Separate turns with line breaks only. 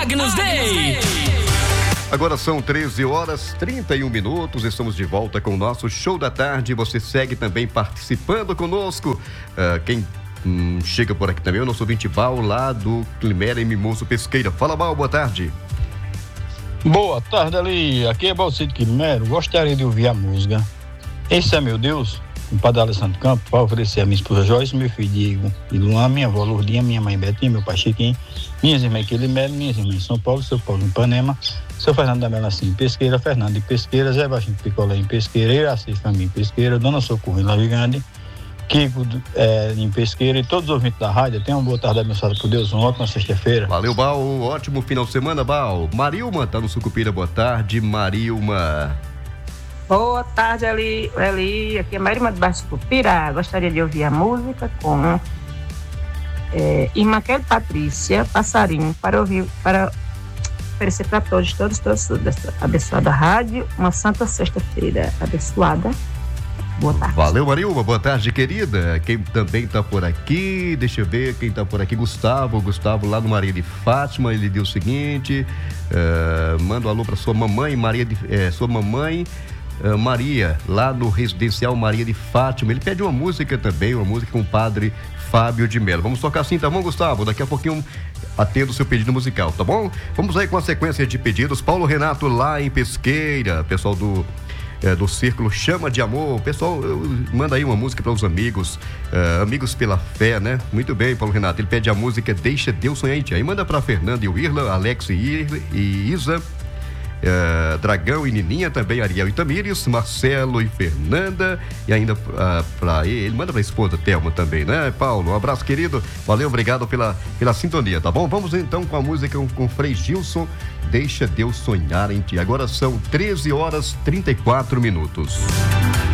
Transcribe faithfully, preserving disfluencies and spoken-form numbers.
Agnus Day.
Agora são treze horas e trinta e um minutos, estamos de volta com o nosso show da tarde. Você segue também participando conosco. Uh, quem hum, chega por aqui também é o nosso ouvinte Bal, lá do Climéria e Mimoso Pesqueira. Fala, Bal, boa tarde.
Boa tarde, ali. Aqui é Balcito Quilmero. Gostaria de ouvir a música Esse é Meu Deus, do Padre Alessandro Campos, para oferecer a minha esposa Joyce, meu filho Diego e Luan, minha avó Lourdinha, minha mãe Betinha, meu pai Chiquinho, minhas irmãs Quilimero, minhas irmãs em São Paulo, seu Paulo em Ipanema, seu Fernando da Melancia em Pesqueira, Fernando em Pesqueira, Zé Baixinho de Picolé em Pesqueira, Iraci Família em Pesqueira, Dona Socorro em Lavigande, Kiko é, em Pesqueira e todos os ouvintes da rádio. Tenham uma boa tarde abençoada por Deus, uma ótima sexta-feira.
Valeu, Bal, ótimo final de semana, Bal. Marilma tá no Sucupira, boa tarde, Marilma.
Boa tarde, Eli. Eli. Aqui é Marilma de Baixo Sucupira. Gostaria de ouvir a música com é, Irmã Kelly Patrícia, Passarinho, para ouvir, para oferecer para todos, todos, todos, dessa abençoada rádio, uma santa sexta-feira abençoada. Boa tarde.
Valeu, Marilma. Boa tarde, querida. Quem também tá por aqui, deixa eu ver quem tá por aqui. Gustavo, Gustavo lá do Maria de Fátima, ele deu o seguinte, uh, manda um alô para sua mamãe, Maria de, eh, sua mamãe, uh, Maria, lá no Residencial Maria de Fátima. Ele pede uma música também, uma música com o padre Fábio de Mello. Vamos tocar assim, tá bom, Gustavo? Daqui a pouquinho atendo o seu pedido musical, tá bom? Vamos aí com a sequência de pedidos. Paulo Renato lá em Pesqueira, pessoal do É, do Círculo Chama de Amor. Pessoal, manda aí uma música para os amigos, é, amigos pela fé, né? Muito bem, Paulo Renato. Ele pede a música Deixa Deus Sonhar em Ti. Aí manda para Fernanda e o Irla, Alex e, Ir, e Isa, é, Dragão e Nininha, também Ariel e Tamires, Marcelo e Fernanda, e ainda ah, para ele, ele manda para a esposa Thelma também, né, Paulo? Um abraço, querido. Valeu, obrigado pela, pela sintonia, tá bom? Vamos então com a música com, com Frei Gilson, Deixa Deus Sonhar em Ti. Agora são treze horas e trinta e quatro minutos.